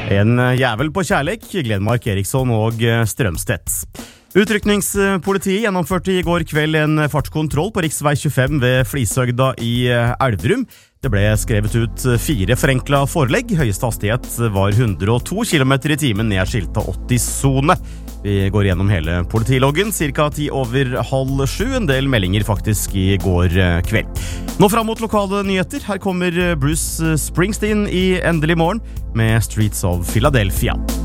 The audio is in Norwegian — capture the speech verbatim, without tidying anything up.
En jævel på kjærlek, Glenmark Eriksson og Strømstedt. Utrykningspolitiet gjennomførte i går kveld en fartskontroll på riksvei tjuefem ved Flishøgda i Elverum. Det ble skrevet ut fire forenkla forelegg. Høyeste hastighet var hundre og to kilometer i timen ned skilta åtti-sone. Vi går gjennom hele politiloggen, cirka ti over halv sju. En del meldinger faktisk i går kveld. Nå fram mot lokale nyheter. Her kommer Bruce Springsteen i Endelig morgen med Streets of Philadelphia.